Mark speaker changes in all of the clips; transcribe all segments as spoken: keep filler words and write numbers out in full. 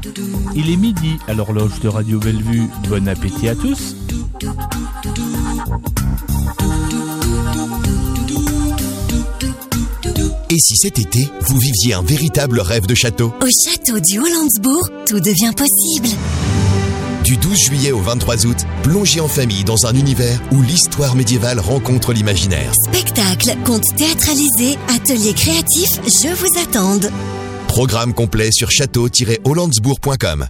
Speaker 1: Il est midi à l'horloge de Radio Bellevue. Bon appétit à tous.
Speaker 2: Et si cet été, vous viviez un véritable rêve de château ?
Speaker 3: Au château du Hollandsbourg, tout devient possible.
Speaker 2: Du douze juillet au vingt-trois août, plongez en famille dans un univers où l'histoire médiévale rencontre l'imaginaire.
Speaker 3: Spectacles, contes théâtralisés, ateliers créatifs, je vous attends.
Speaker 2: Programme complet sur château tiret hollandsbourg point com.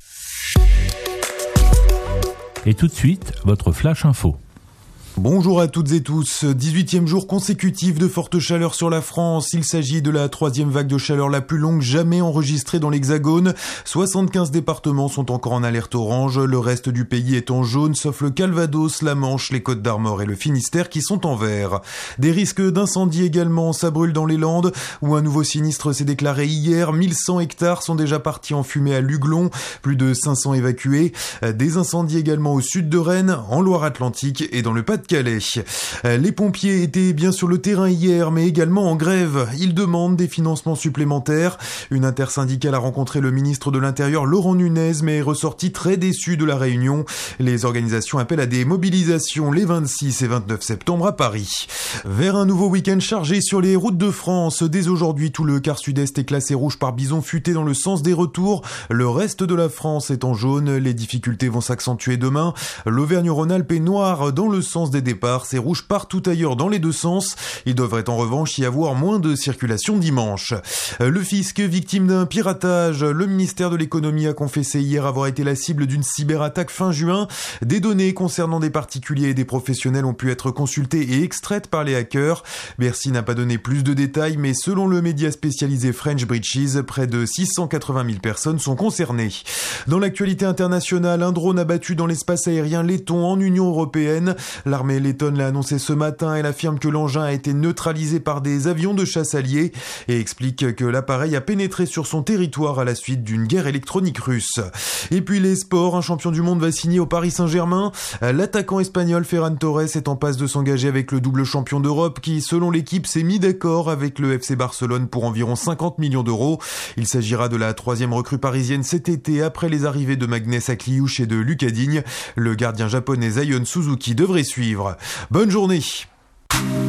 Speaker 1: Et tout de suite, votre flash info.
Speaker 4: Bonjour à toutes et tous. dix-huitième jour consécutif de forte chaleur sur la France. Il s'agit de la troisième vague de chaleur la plus longue jamais enregistrée dans l'Hexagone. soixante-quinze départements sont encore en alerte orange. Le reste du pays est en jaune, sauf le Calvados, la Manche, les Côtes-d'Armor et le Finistère qui sont en vert. Des risques d'incendie également. Ça brûle dans les Landes, où un nouveau sinistre s'est déclaré hier. mille cent hectares sont déjà partis en fumée à Luglon. Plus de cinq cents évacués. Des incendies également au sud de Rennes, en Loire-Atlantique et dans le Pas-de-Calais. Les pompiers étaient bien sur le terrain hier, mais également en grève. Ils demandent des financements supplémentaires. Une intersyndicale a rencontré le ministre de l'Intérieur, Laurent Nunez, mais est ressorti très déçu de la réunion. Les organisations appellent à des mobilisations les vingt-six et vingt-neuf septembre à Paris. Vers un nouveau week-end chargé sur les routes de France. Dès aujourd'hui, tout le quart sud-est est classé rouge par bison futé dans le sens des retours. Le reste de la France est en jaune. Les difficultés vont s'accentuer demain. L'Auvergne-Rhône-Alpes est noire dans le sens des départs, c'est rouge partout ailleurs dans les deux sens. Il devrait en revanche y avoir moins de circulation dimanche. Le fisc, victime d'un piratage, le ministère de l'économie a confessé hier avoir été la cible d'une cyberattaque fin juin. Des données concernant des particuliers et des professionnels ont pu être consultées et extraites par les hackers. Bercy n'a pas donné plus de détails, mais selon le média spécialisé French Breaches, près de six cent quatre-vingt mille personnes sont concernées. Dans l'actualité internationale, un drone abattu dans l'espace aérien letton en Union européenne. L'armée lettonne l'a annoncé ce matin. Elle affirme que l'engin a été neutralisé par des avions de chasse alliés et explique que l'appareil a pénétré sur son territoire à la suite d'une guerre électronique russe. Et puis les sports, un champion du monde va signer au Paris Saint-Germain. L'attaquant espagnol Ferran Torres est en passe de s'engager avec le double champion d'Europe qui, selon l'équipe, s'est mis d'accord avec le F C Barcelone pour environ cinquante millions d'euros. Il s'agira de la troisième recrue parisienne cet été après les arrivées de Magnès Akliouche et de Lucas Digne. Le gardien japonais Zion Suzuki devrait suivre. Bonne journée.